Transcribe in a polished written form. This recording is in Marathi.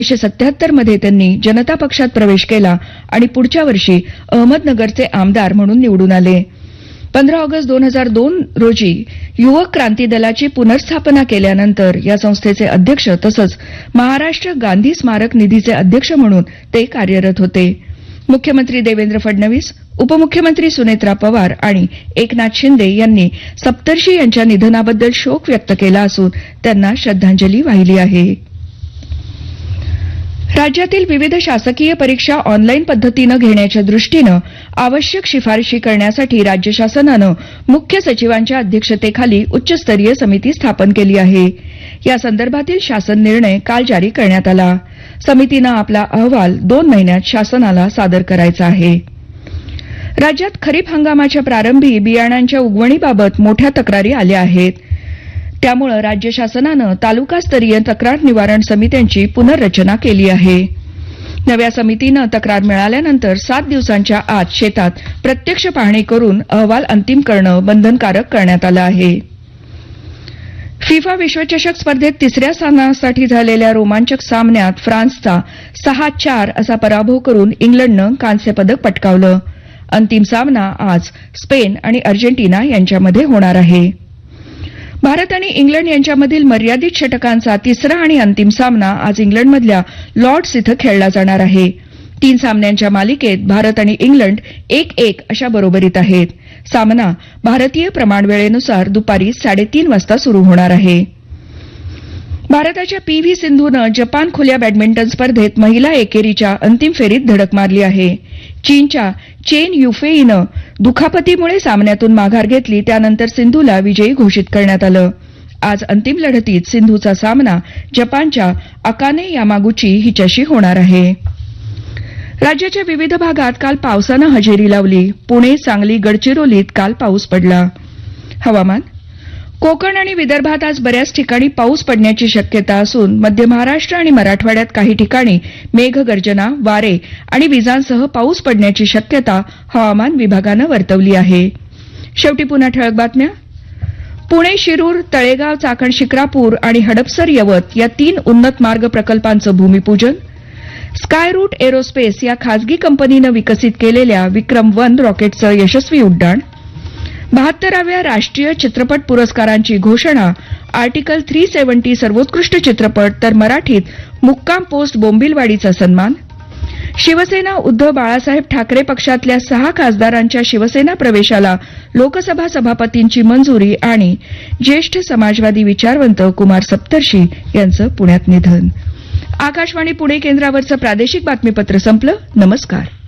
1977 मध्ये त्यांनी जनता पक्षात प्रवेश केला आणि पुढच्या वर्षी अहमदनगरचे आमदार म्हणून निवडून आले. 15 ऑगस्ट 2002 रोजी युवक क्रांती दलाची पुनर्स्थापना केल्यानंतर या संस्थेचे अध्यक्ष तसंच महाराष्ट्र गांधी स्मारक निधीचे अध्यक्ष म्हणून ते कार्यरत होते. मुख्यमंत्री देवेंद्र फडणवीस, उपमुख्यमंत्री सुनेत्रा पवार आणि एकनाथ शिंदे यांनी सप्तर्षी यांच्या निधनाबद्दल शोक व्यक्त केला असून त्यांना श्रद्धांजली वाहिली आहे. राज्यातील विविध शासकीय परीक्षा ऑनलाईन पद्धतीनं घेण्याच्या दृष्टीनं आवश्यक शिफारशी करण्यासाठी राज्य शासनानं मुख्य सचिवांच्या अध्यक्षतेखाली उच्चस्तरीय समिती स्थापन केली आहे. या संदर्भातील शासन निर्णय काल जारी करण्यात आला. समितीनं आपला अहवाल 2 महिन्यात शासनाला सादर करायचा आहे. राज्यात खरीप हंगामाच्या प्रारंभी बियाणांच्या उगवणीबाबत मोठ्या तक्रारी आल्या आहेत. त्यामुळे राज्य शासनानं तालुकास्तरीय तक्रार निवारण समित्यांची पुनर्रचना केली आहे. नव्या समितीनं तक्रार मिळाल्यानंतर 7 दिवसांच्या आत शेतात प्रत्यक्ष पाहणी करून अहवाल अंतिम करणं बंधनकारक करण्यात आलं आहे. फिफा विश्वचषक स्पर्धेत 3ऱ्या स्थानासाठी झालेल्या रोमांचक सामन्यात फ्रान्सचा 6-4 असा पराभव करून इंग्लंडनं कांस्य पदक पटकावलं. अंतिम सामना आज स्पेन आणि अर्जेंटिना यांच्यामध्ये होणार आहे. भारत आणि इंग्लंड यांच्यामधील मर्यादित षटकांचा 3रा आणि अंतिम सामना आज इंग्लंडमधल्या लॉर्ड्स इथं खेळला जाणार आहे. 3 सामन्यांच्या मालिकेत भारत आणि इंग्लंड 1-1 अशा बरोबरीत आहेत. सामना भारतीय प्रमाणवेळेनुसार दुपारी 3:30 वाजता सुरू होणार आहे. भारताच्या पी.व्ही. सिंधूनं जपान खुल्या बॅडमिंटन स्पर्धेत महिला एकेरीच्या अंतिम फेरीत धडक मारली आहे. चीनच्या चेन युफेईनं दुखापतीमुळे सामन्यातून माघार घेतली. त्यानंतर सिंधूला विजयी घोषित करण्यात आलं. आज अंतिम लढतीत सिंधूचा सामना जपानच्या अकाने यामागुची हिच्याशी होणार आहे. राज्याच्या विविध भागात काल पावसानं हजेरी लावली. पुणे, सांगली, गडचिरोलीत काल पाऊस पडला. हवामान. कोकण आणि विदर्भात आज बऱ्याच ठिकाणी पाऊस पडण्याची शक्यता असून मध्य महाराष्ट्र आणि मराठवाड्यात काही ठिकाणी मेघगर्जना, वारे आणि विजांसह पाऊस पडण्याची शक्यता हवामान विभागानं वर्तवली आहे. शेवटी पुन्हा ठळक बातम्या. पुणे, शिरूर, तळेगाव, चाकण, शिक्रापूर आणि हडपसर, यवत या 3 उन्नत मार्ग प्रकल्पांचं भूमिपूजन. स्काय रूट एरोस्पेस या खासगी कंपनीनं विकसित केलेल्या विक्रम-1 रॉकेटचं यशस्वी उड्डाण. 72व्या राष्ट्रीय चित्रपट पुरस्कारांची घोषणा. आर्टिकल 370 सर्वोत्कृष्ट चित्रपट तर मराठीत मुक्काम पोस्ट बोंबिलवाडीचा सन्मान. शिवसेना उद्धव बाळासाहेब ठाकरे पक्षातल्या 6 खासदारांच्या शिवसेना प्रवेशाला लोकसभा सभापतींची मंजुरी आणि ज्येष्ठ समाजवादी विचारवंत कुमार सप्तर्षी यांचं पुण्यात निधन. आकाशवाणी पुणे केंद्रावरचं प्रादेशिक बातमीपत्र संपलं. नमस्कार.